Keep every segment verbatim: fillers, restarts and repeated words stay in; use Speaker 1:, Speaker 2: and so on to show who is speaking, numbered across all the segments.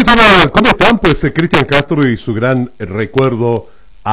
Speaker 1: tal? ¿Cómo están? Pues eh, Cristian Castro y su gran recuerdo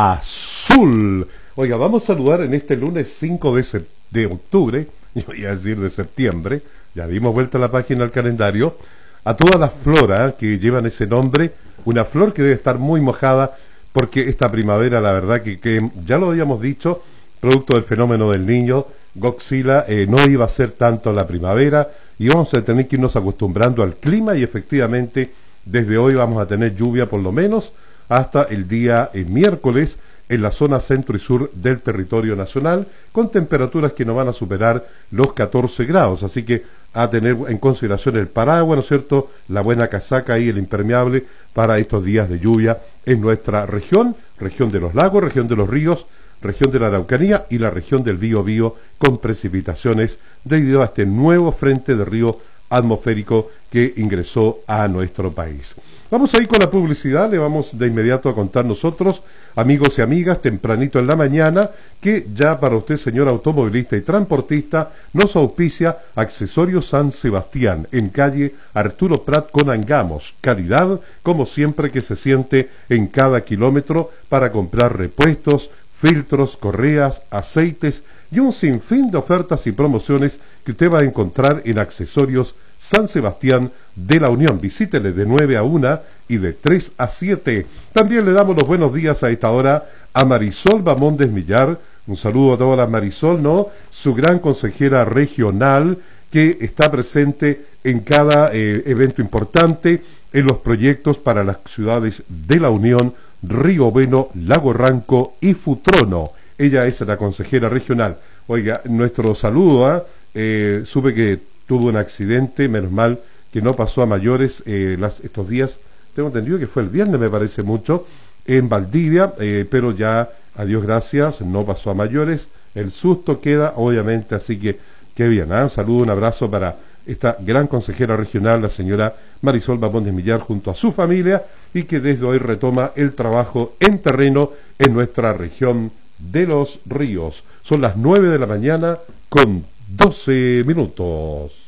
Speaker 1: azul. Oiga, vamos a saludar en este lunes cinco de, sep- de octubre, yo voy a decir de septiembre, ya dimos vuelta a la página del calendario, a toda la flora que llevan ese nombre, una flor que debe estar muy mojada, porque esta primavera, la verdad que, que ya lo habíamos dicho, producto del fenómeno del Niño, Godzilla, eh, no iba a ser tanto la primavera, y vamos a tener que irnos acostumbrando al clima, y efectivamente, desde hoy vamos a tener lluvia por lo menos hasta el día eh, miércoles en la zona centro y sur del territorio nacional, con temperaturas que no van a superar los catorce grados, así que a tener en consideración el paraguas, ¿no es cierto?, la buena casaca y el impermeable para estos días de lluvia en nuestra región, región de los lagos, región de los ríos, región de la Araucanía y la región del Biobío, con precipitaciones debido a este nuevo frente de río atmosférico que ingresó a nuestro país. Vamos a ir con la publicidad, le vamos de inmediato a contar nosotros, amigos y amigas, tempranito en la mañana, que ya para usted, señor automovilista y transportista, nos auspicia Accesorios San Sebastián, en calle Arturo Prat con Angamos. Calidad, como siempre, que se siente en cada kilómetro para comprar repuestos, filtros, correas, aceites y un sinfín de ofertas y promociones que usted va a encontrar en Accesorios San Sebastián de la Unión. Visítele de nueve a una y de tres a siete. También le damos los buenos días a esta hora a Marisol Bamondes Millar. Un saludo a toda la Marisol, ¿no? Su gran consejera regional que está presente en cada eh, evento importante, en los proyectos para las ciudades de la Unión, Río Bueno, Lago Ranco y Futrono. Ella es la consejera regional. Oiga, nuestro saludo, ¿eh? Eh, supe que tuvo un accidente, menos mal que no pasó a mayores eh, las, estos días, tengo entendido que fue el viernes, me parece mucho, en Valdivia, eh, pero ya, a Dios gracias, no pasó a mayores, el susto queda, obviamente, así que, qué bien, ¿eh? Un saludo, un abrazo para esta gran consejera regional, la señora Marisol Bamondes Millar, junto a su familia, y que desde hoy retoma el trabajo en terreno en nuestra región de los ríos. Son las nueve de la mañana con doce minutos.